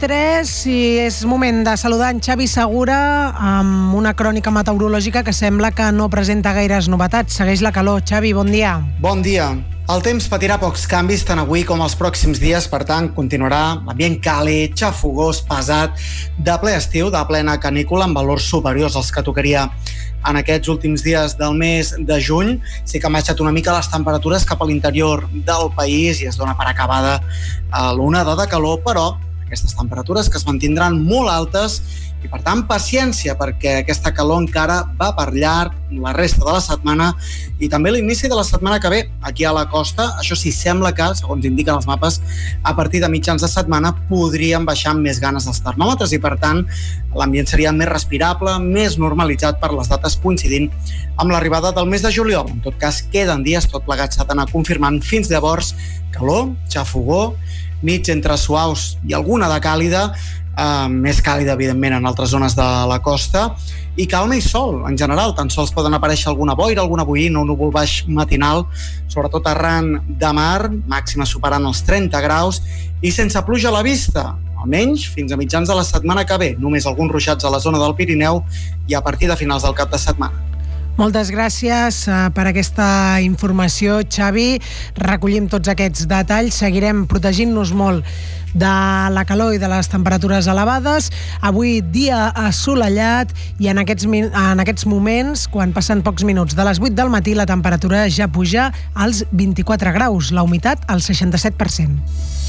8:03 i és moment de saludar en Xavi Segura amb una crònica meteorològica que sembla que no presenta gaires novetats. Segueix la calor. Xavi, bon dia. Bon dia. El temps patirà pocs canvis tant avui com els pròxims dies, per tant, continuarà l'ambient càlid, xafogós, pesat, de ple estiu, de plena canícula, amb valors superiors als que tocaria en aquests últims dies del mes de juny. Sí que han baixat una mica les temperatures cap a l'interior del país i es dona per acabada l'onada de calor, però aquestes temperatures que es mantindran molt altes i, per tant, paciència, perquè aquesta calor encara va per llarg la resta de la setmana i també l'inici de la setmana que ve aquí a la costa. Això sí, sembla que, segons indiquen els mapes, a partir de mitjans de setmana podrien baixar amb més ganes els termòmetres i, per tant, l'ambient seria més respirable, més normalitzat per les dates coincidint amb l'arribada del mes de juliol. En tot cas, queden dies, tot plegat s'ha d'anar confirmant. Fins llavors, calor, xafogó, nits entre suaus i alguna de càlida, més càlida, evidentment, en altres zones de la costa, i calma i sol, en general. Tan sols poden aparèixer alguna boira, alguna boïna o núvol baix matinal, sobretot arran de mar, màxima superant els 30 graus, i sense pluja a la vista, almenys fins a mitjans de la setmana que ve. Només alguns ruixats a la zona del Pirineu i a partir de finals del cap de setmana. Moltes gràcies per aquesta informació, Xavi. Recollim tots aquests detalls. Seguirem protegint-nos molt de la calor i de les temperatures elevades. Avui dia assolellat i en aquests moments, quan passen pocs minuts de les 8 del matí, la temperatura ja puja als 24 graus, la humitat al 67%.